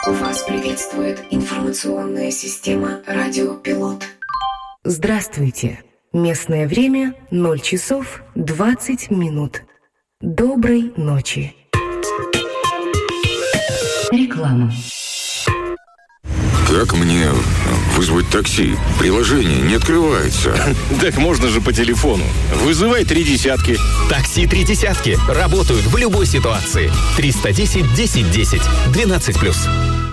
Вас приветствует информационная система «Радио Пилот». Здравствуйте. Местное время 0 часов 20 минут. Доброй ночи. Реклама. Как мне вызвать такси? Приложение не открывается. Так можно же по телефону. Вызывай 3 десятки. Такси 3 десятки. Работают в любой ситуации. 310 10 10. 12+.